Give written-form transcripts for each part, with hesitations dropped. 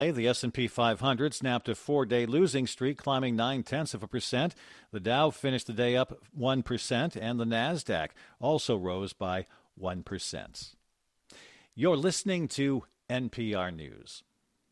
The S&P 500 snapped a four-day losing streak, climbing 0.9%. The Dow finished the day up 1%, and the Nasdaq also rose by 1%. You're listening to NPR News.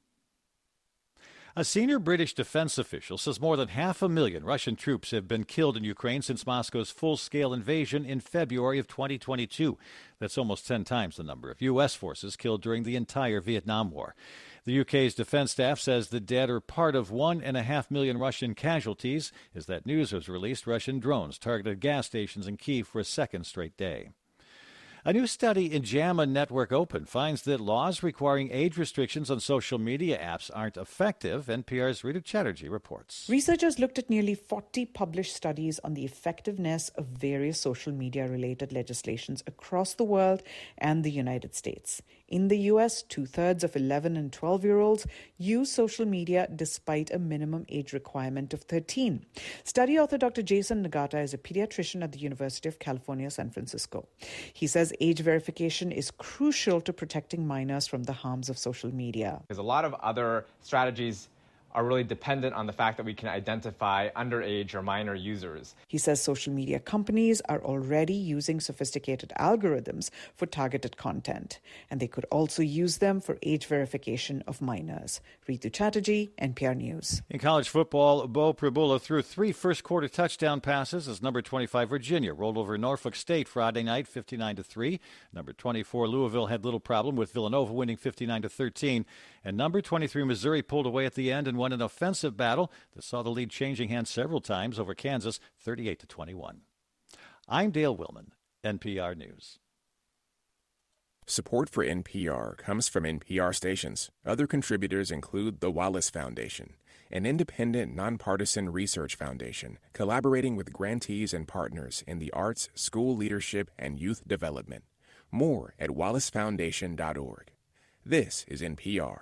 A senior British defense official says more than 500,000 Russian troops have been killed in Ukraine since Moscow's full-scale invasion in February of 2022. That's almost 10 times the number of U.S. forces killed during the entire Vietnam War. The UK's defense staff says the dead are part of 1.5 million Russian casualties. As that news was released, Russian drones targeted gas stations in Kyiv for a second straight day. A new study in JAMA Network Open finds that laws requiring age restrictions on social media apps aren't effective. NPR's Rita Chatterjee reports. Researchers looked at nearly 40 published studies on the effectiveness of various social media-related legislations across the world and the United States. In the U.S., 2/3 of 11 and 12-year-olds use social media despite a minimum age requirement of 13. Study author Dr. Jason Nagata is a pediatrician at the University of California, San Francisco. He says age verification is crucial to protecting minors from the harms of social media. There's a lot of other strategies are really dependent on the fact that we can identify underage or minor users. He says social media companies are already using sophisticated algorithms for targeted content, and they could also use them for age verification of minors. Ritu Chatterjee, NPR News. In college football, Bo Pribula threw 3 first-quarter touchdown passes as number 25 Virginia rolled over Norfolk State Friday night, 59-3. Number 24 Louisville had little problem with Villanova winning 59-13. And number 23 Missouri pulled away at the end and won an offensive battle that saw the lead changing hands several times over Kansas, 38-21. I'm Dale Willman, NPR News. Support for NPR comes from NPR stations. Other contributors include the Wallace Foundation, an independent, nonpartisan research foundation collaborating with grantees and partners in the arts, school leadership, and youth development. More at wallacefoundation.org. This is NPR.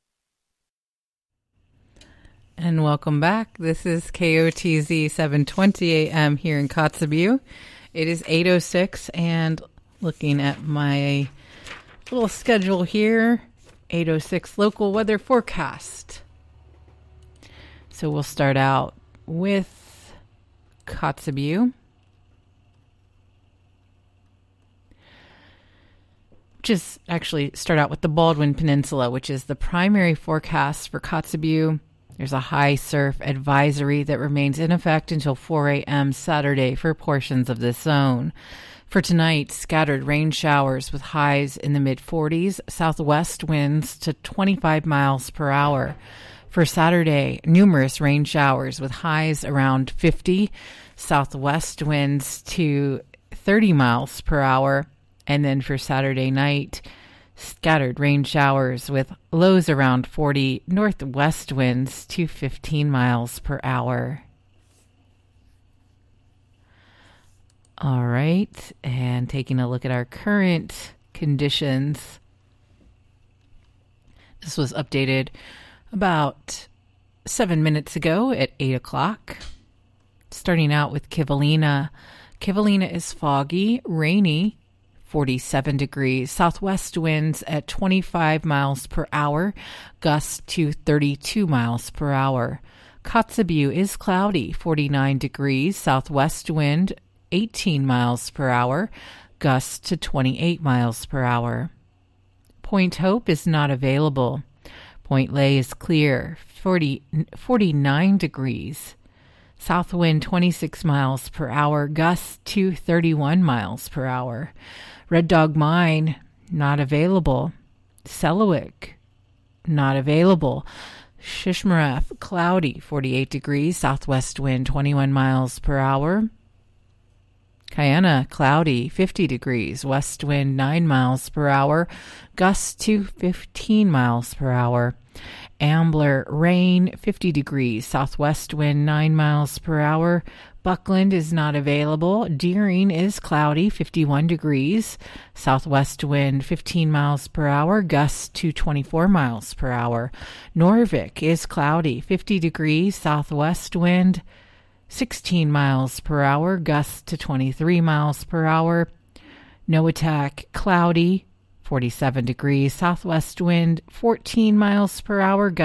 And welcome back. This is KOTZ 720 AM here in Kotzebue. It is 8:06, and looking at my little schedule here, 8:06 local weather forecast. So we'll start out with Kotzebue. Just actually start out with the Baldwin Peninsula, which is the primary forecast for Kotzebue. There's a high surf advisory that remains in effect until 4 a.m. Saturday for portions of this zone. For tonight, scattered rain showers with highs in the mid-40s, southwest winds to 25 miles per hour. For Saturday, numerous rain showers with highs around 50, southwest winds to 30 miles per hour. And then for Saturday night, scattered rain showers with lows around 40, northwest winds to 15 miles per hour. All right, and taking a look at our current conditions. This was updated about 7 minutes ago at 8 o'clock. Starting out with Kivalina. Kivalina is foggy, rainy, 47 degrees. Southwest winds at 25 miles per hour, gusts to 32 miles per hour. Kotzebue is cloudy, 49 degrees. Southwest wind, 18 miles per hour, gusts to 28 miles per hour. Point Hope is not available. Point Lay is clear, 49 degrees. South wind 26 miles per hour, gusts to 31 miles per hour. Red Dog Mine, not available. Selawik, not available. Shishmaref, cloudy, 48 degrees. Southwest wind 21 miles per hour. Kayana, cloudy, 50 degrees. West wind 9 miles per hour. Gusts to 15 miles per hour. Ambler, rain, 50 degrees. Southwest wind 9 miles per hour. Buckland is not available. Deering is cloudy, 51 degrees. Southwest wind 15 miles per hour. Gusts to 24 miles per hour. Norvik is cloudy, 50 degrees. Southwest wind 16 miles per hour. Gusts to 23 miles per hour. Noatak, cloudy, 47 degrees, southwest wind 14 miles per hour.